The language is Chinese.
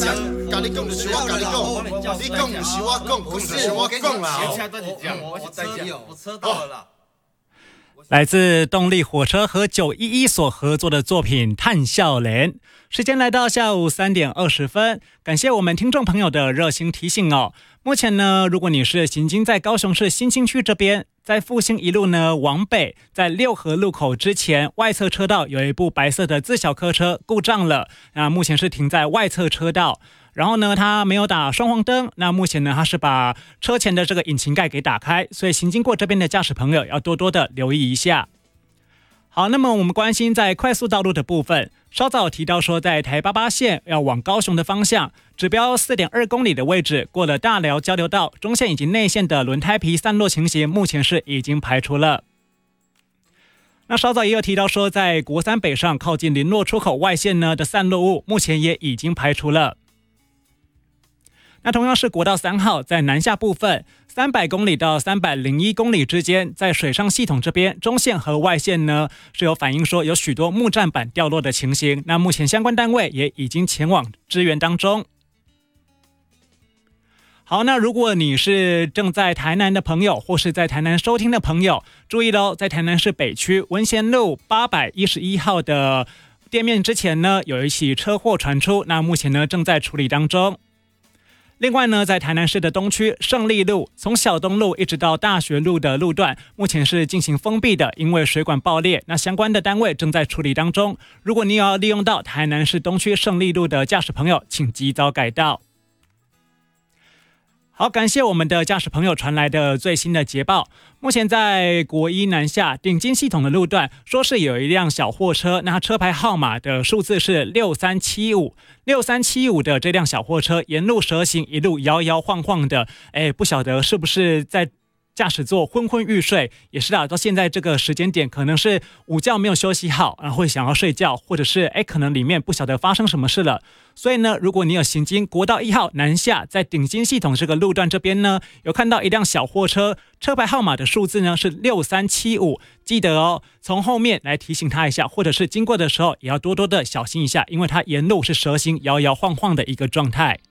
跟你讲就是我跟你讲，你讲不是我讲，不是我讲啦。 我车到了啦。 来自动力火车和911所合作的作品《叹笑脸》。时间来到下午3点20分，感谢我们听众朋友的热心提醒哦。目前呢，如果你是行经在高雄市新兴区这边，在复兴一路呢往北，在六合路口之前外侧车道有一部白色的自小客车故障了，那目前是停在外侧车道。然后呢，它没有打双黄灯，那目前呢，它是把车前的这个引擎盖给打开，所以行经过这边的驾驶朋友要多多的留意一下。好，那么我们关心在快速道路的部分，稍早提到说，在台88线要往高雄的方向，指标 4.2 公里的位置，过了大寮交流道中线以及内线的轮胎皮散落情形，目前是已经排除了。那稍早也有提到说，在国三北上靠近林落出口外线呢的散落物，目前也已经排除了。那同样是国道3号，在南下部分300公里到301公里之间，在水上系统这边中线和外线呢是有反映说有许多木栈板掉落的情形，那目前相关单位也已经前往支援当中。好，那如果你是正在台南的朋友，或是在台南收听的朋友，注意咯，在台南市北区文贤路811号的店面之前呢，有一起车祸传出，那目前呢正在处理当中。另外呢，在台南市的东区胜利路从小东路一直到大学路的路段，目前是进行封闭的，因为水管爆裂，那相关的单位正在处理当中。如果你要利用到台南市东区胜利路的驾驶朋友，请及早改道。好，感谢我们的驾驶朋友传来的最新的捷报。目前在国一南下顶金系统的路段，说是有一辆小货车，那车牌号码的数字是6375的这辆小货车沿路蛇行，一路摇摇晃晃的，不晓得是不是在驾驶座昏昏欲睡，也是到现在这个时间点，可能是午觉没有休息好，会想要睡觉，或者是可能里面不晓得发生什么事了。所以呢，如果你有行经国道1号南下，在顶金系统这个路段这边呢，有看到一辆小货车，车牌号码的数字呢是6375，记得哦，从后面来提醒他一下，或者是经过的时候也要多多的小心一下，因为它沿路是蛇行摇摇晃晃的一个状态。